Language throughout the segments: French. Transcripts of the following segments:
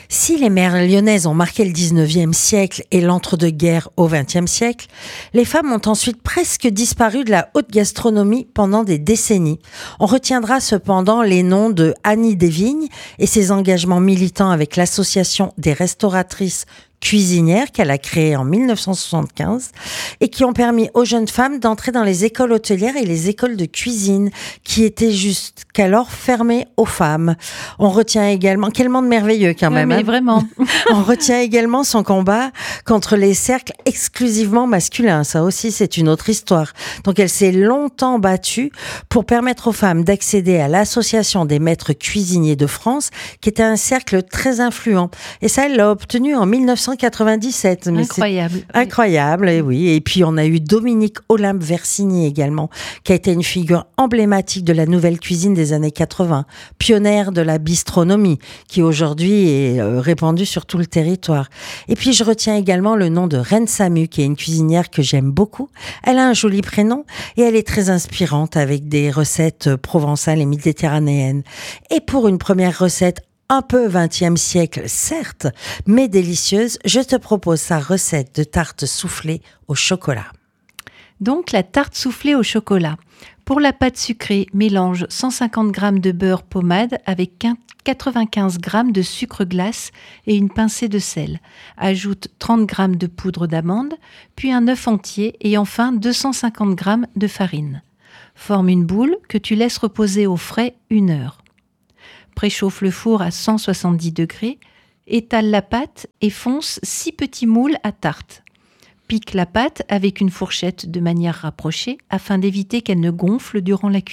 Si les mères lyonnaises ont marqué le 19e siècle et l'entre-deux-guerres au 20e siècle, les femmes ont ensuite presque disparu de la haute gastronomie pendant des décennies. On retiendra cependant les noms de Annie Desvignes et ses engagements militants avec l'association des restauratrices cuisinières qu'elle a créée en 1975 et qui ont permis aux jeunes femmes d'entrer dans les écoles hôtelières et les écoles de cuisine qui étaient jusqu'alors fermées aux femmes. On retient également, quel monde merveilleux quand même. Mais vraiment. On retient également son combat contre les cercles exclusivement masculins. Ça aussi, c'est une autre histoire. Donc, elle s'est longtemps battue pour permettre aux femmes d'accéder à l'Association des maîtres cuisiniers de France, qui était un cercle très influent. Et ça, elle l'a obtenu en 1997. Mais incroyable. Incroyable, et oui. Et puis, on a eu Dominique Olympe-Versini également, qui a été une figure emblématique de la nouvelle cuisine des années 80, pionnière de la bistronomie, qui aujourd'hui est répandue sur tout le territoire. Et puis, je retiens également le nom de Reine Samu, qui est une cuisinière que j'aime beaucoup. Elle a un joli prénom et elle est très inspirante avec des recettes provençales et méditerranéennes. Et pour une première recette un peu 20e siècle, certes, mais délicieuse, je te propose sa recette de tarte soufflée au chocolat. Donc, la tarte soufflée au chocolat. Pour la pâte sucrée, mélange 150 g de beurre pommade avec 95 g de sucre glace et une pincée de sel. Ajoute 30 g de poudre d'amande, puis un œuf entier et enfin 250 g de farine. Forme une boule que tu laisses reposer au frais 1 heure. Préchauffe le four à 170 degrés, étale la pâte et fonce 6 petits moules à tarte. Pique la pâte avec une fourchette de manière rapprochée afin d'éviter qu'elle ne gonfle durant la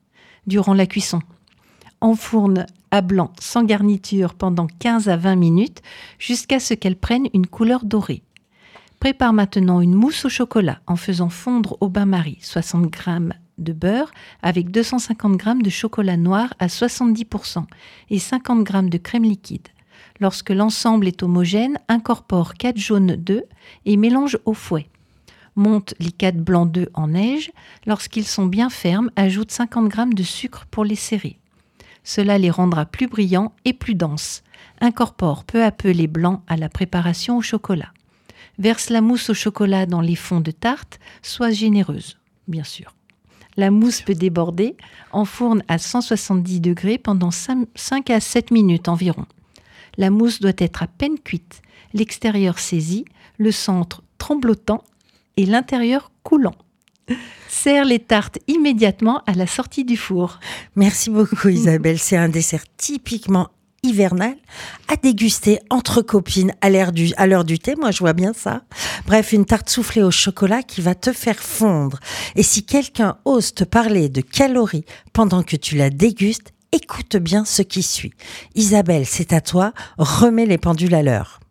cuisson. Enfourne à blanc sans garniture pendant 15 à 20 minutes jusqu'à ce qu'elle prenne une couleur dorée. Prépare maintenant une mousse au chocolat en faisant fondre au bain-marie 60 g de beurre avec 250 g de chocolat noir à 70% et 50 g de crème liquide. Lorsque l'ensemble est homogène, incorpore 4 jaunes d'œufs et mélange au fouet. Monte les 4 blancs d'œufs en neige. Lorsqu'ils sont bien fermes, ajoute 50 g de sucre pour les serrer. Cela les rendra plus brillants et plus denses. Incorpore peu à peu les blancs à la préparation au chocolat. Verse la mousse au chocolat dans les fonds de tarte, sois généreuse, bien sûr. La mousse peut déborder, enfourne à 170 degrés pendant 5 à 7 minutes environ. La mousse doit être à peine cuite, l'extérieur saisi, le centre tremblotant et l'intérieur coulant. Serre les tartes immédiatement à la sortie du four. Merci beaucoup Isabelle, c'est un dessert typiquement hivernal à déguster entre copines à l'heure du thé, moi je vois bien ça. Bref, une tarte soufflée au chocolat qui va te faire fondre. Et si quelqu'un ose te parler de calories pendant que tu la dégustes, écoute bien ce qui suit. Isabelle, c'est à toi, remets les pendules à l'heure.